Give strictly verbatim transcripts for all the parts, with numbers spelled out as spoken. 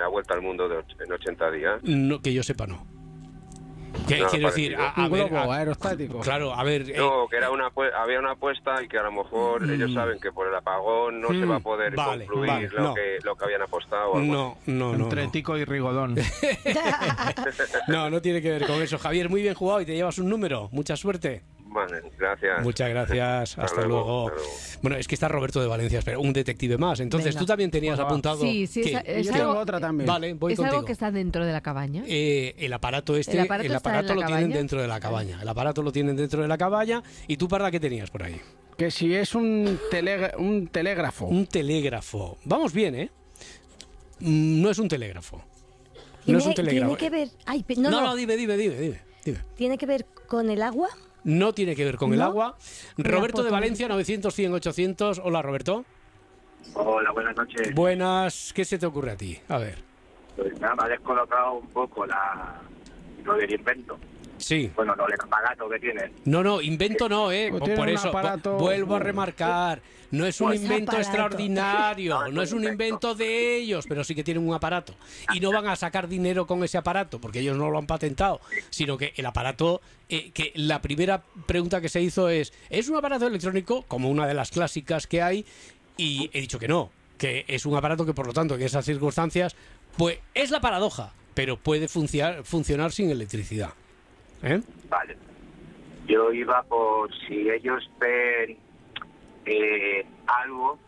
la vuelta al mundo de och- en ochenta días. No, que yo sepa, no. ¿Qué, No, quiero parecido. decir, a, a Un ver, globo a- aerostático. claro, a ver, eh, No, que era una apue- había una apuesta y que a lo mejor Mm. ellos saben que por el apagón no se va a poder Vale, concluir vale, lo, no. que, lo que habían apostado. o algo no, no, no, Entre no. Tico y Rigodón. No, no tiene que ver con eso. Javier, muy bien jugado y te llevas un número. Mucha suerte. así. Vale, gracias. Muchas gracias. Hasta, Hasta luego. luego, hasta luego. Bueno, es que está Roberto de Valencia, espera, un detective más. Entonces, Venga. tú también tenías Pues va. apuntado. Sí, sí, ¿qué? es, es Yo algo, tengo otra también. Vale, voy es contigo. algo que está dentro de la cabaña. Eh, el aparato este, ¿El aparato está en la lo tienen cabaña? dentro de la cabaña. El aparato lo tienen dentro de la cabaña. ¿Y tú, Parda, qué tenías por ahí? Que si es un, teleg- un telégrafo. Un telégrafo. Vamos bien, ¿eh? Mm, No es un telégrafo. No ¿Tiene, es un telégrafo. tiene que ver... Ay, pe- no, no, no, no, dime, dime, dime, dime, dime. ¿Tiene que ver con el agua? No tiene que ver con el ¿No? agua. la Roberto de foto. Valencia, novecientos, cien, ochocientos. Hola, Roberto. Hola, buenas noches. Buenas. ¿Qué se te ocurre a ti? A ver. Pues nada, me ha descolocado un poco la lo del invento. Sí. Bueno, no, el aparato que tiene. No, no, invento no, ¿eh? Pues Por tiene un eso, aparato- vuelvo a remarcar. No es un Pues invento aparato. extraordinario, No, no es un invento de ellos, pero sí que tienen un aparato. Y no van a sacar dinero con ese aparato, porque ellos no lo han patentado, sino que el aparato, eh, que la primera pregunta que se hizo es, ¿es un aparato electrónico? Como una de las clásicas que hay, y he dicho que no, que es un aparato que por lo tanto en esas circunstancias, pues es la paradoja, pero puede funcionar, funcionar sin electricidad. ¿Eh? Vale. Yo iba por si ellos ven eh, algo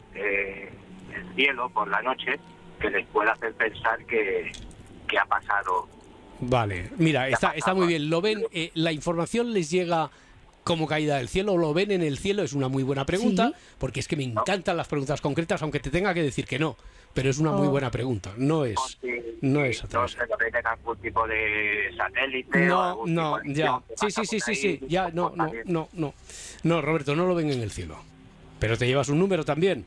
eh, en el cielo por la noche que les pueda hacer pensar que, que ha pasado. Vale, mira, está, está muy bien. Lo ven, eh, la información les llega como caída del cielo, lo ven en el cielo, es una muy buena pregunta, Sí. porque es que me encantan las preguntas concretas, aunque te tenga que decir que no, pero es una muy Oh. buena pregunta, no es, O si, no es no atrás. sé, lo ven en algún tipo de satélite. o No, algún no, tipo de ya, misión que sí, pasa sí, sí, por sí, ahí, sí, ya, no, no, también. no, no, no, Roberto, no lo ven en el cielo, pero te llevas un número también.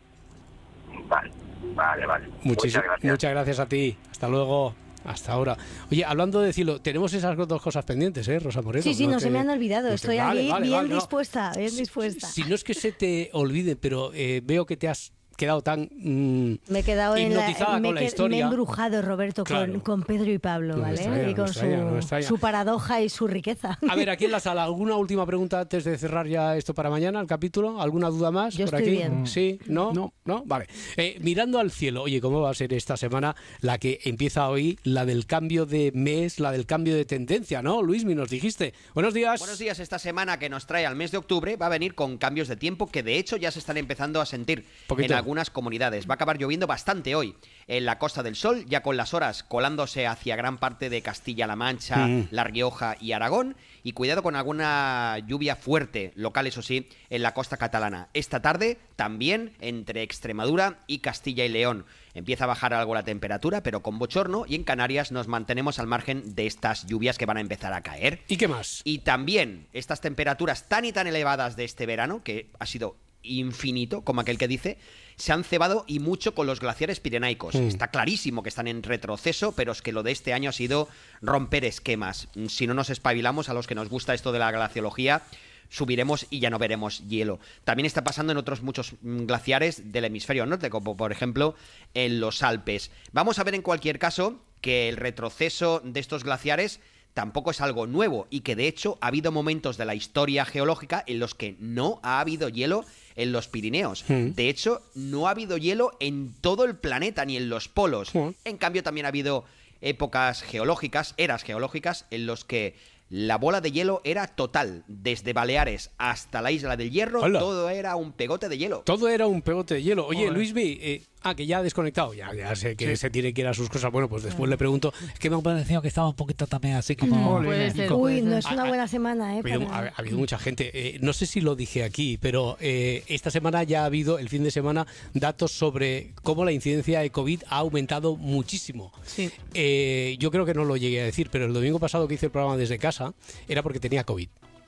Vale, vale, vale. Muchis- Muchas gracias. Muchas gracias a ti, hasta luego. Hasta ahora. Oye, hablando de cielo, tenemos esas dos cosas pendientes, ¿eh, Rosa Moreno? Sí, sí, no te- se me han olvidado. no te- Estoy vale, aquí vale, bien vale, no. dispuesta, bien Si- dispuesta. Si no es que se te olvide, pero eh, veo que te has quedado tan mm, Me he quedado en la, hipnotizada me, con la he qued- me he historia. embrujado, Roberto, Claro. con, con Pedro y Pablo, No me ¿vale? extraña, y no con me extraña, no me su, extraña. su paradoja y su riqueza. A ver, aquí en la sala, ¿alguna última pregunta antes de cerrar ya esto para mañana, el capítulo? ¿Alguna duda más Yo por estoy aquí? bien. ¿Sí? ¿No? No. ¿No? Vale. Eh, mirando al cielo, oye, ¿cómo va a ser esta semana la que empieza hoy, la del cambio de mes, la del cambio de tendencia, ¿no? Luismi, nos dijiste. Buenos días. Buenos días, esta semana que nos trae al mes de octubre va a venir con cambios de tiempo que de hecho ya se están empezando a sentir Poquito. en algunas comunidades. Va a acabar lloviendo bastante hoy en la Costa del Sol, ya con las horas colándose hacia gran parte de Castilla-La Mancha, Mm. La Rioja y Aragón. Y cuidado con alguna lluvia fuerte, local eso sí, en la costa catalana. Esta tarde también entre Extremadura y Castilla y León. Empieza a bajar algo la temperatura, pero con bochorno, y en Canarias nos mantenemos al margen de estas lluvias que van a empezar a caer. ¿Y qué más? Y también estas temperaturas tan y tan elevadas de este verano, que ha sido infinito, como aquel que dice, se han cebado y mucho con los glaciares pirenaicos. Mm. Está clarísimo que están en retroceso, pero es que lo de este año ha sido romper esquemas. Si no nos espabilamos, a los que nos gusta esto de la glaciología, subiremos y ya no veremos hielo. También está pasando en otros muchos mm, glaciares del hemisferio norte, como por ejemplo en los Alpes. Vamos a ver en cualquier caso que el retroceso de estos glaciares tampoco es algo nuevo y que de hecho ha habido momentos de la historia geológica en los que no ha habido hielo en los Pirineos. Mm. De hecho, no ha habido hielo en todo el planeta ni en los polos. Mm. En cambio, también ha habido épocas geológicas, eras geológicas, en los que la bola de hielo era total. Desde Baleares hasta la isla del Hierro, Hola. todo era un pegote de hielo. Todo era un pegote de hielo. Oye, Joder. Luismi, eh, ah, que ya ha desconectado. Ya, ya sé que se tiene que ir a sus cosas. Bueno, pues después le pregunto. Es que me ha parecido que estaba un poquito también así como... Ole. Puede ser, Uy, puede no ser. es una buena semana, ¿eh? Ha habido, para- ha- ha habido mucha gente. Eh, no sé si lo dije aquí, pero eh, esta semana ya ha habido, el fin de semana, datos sobre cómo la incidencia de COVID ha aumentado muchísimo. Sí. Eh, yo creo que no lo llegué a decir, pero el domingo pasado que hice el programa desde casa era porque tenía COVID.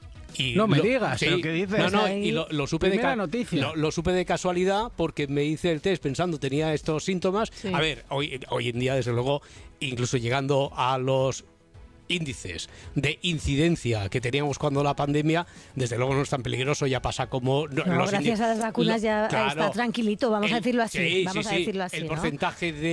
Y No me lo- digas, sí, ¿pero qué dices? No, no, Ahí. y lo, lo supe de Primera ca- noticia. Lo, lo supe de casualidad porque me hice el test pensando tenía estos síntomas. Sí. A ver, hoy, hoy en día, desde luego, incluso llegando a los índices de incidencia que teníamos cuando la pandemia, desde luego no es tan peligroso, ya pasa como... No, los gracias indi- a las vacunas lo- ya claro, está tranquilito, vamos a el- decirlo así. sí, vamos sí, a sí, decirlo así, el ¿no? porcentaje de